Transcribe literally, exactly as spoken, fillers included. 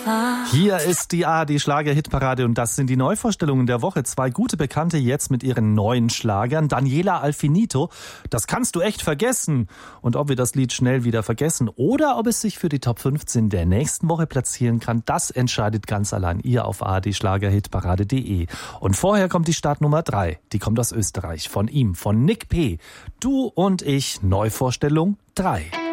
Hier ist die A R D-Schlager-Hitparade und das sind die Neuvorstellungen der Woche. Zwei gute Bekannte jetzt mit ihren neuen Schlagern. Daniela Alfinito, das kannst du echt vergessen. Und ob wir das Lied schnell wieder vergessen oder ob es sich für die Top fünfzehn der nächsten Woche platzieren kann, das entscheidet ganz allein ihr auf a r d schlager hitparade punkt d e. Und vorher kommt die Startnummer drei. Die kommt aus Österreich. Von ihm, von Nick P. Du und ich, Neuvorstellung drei.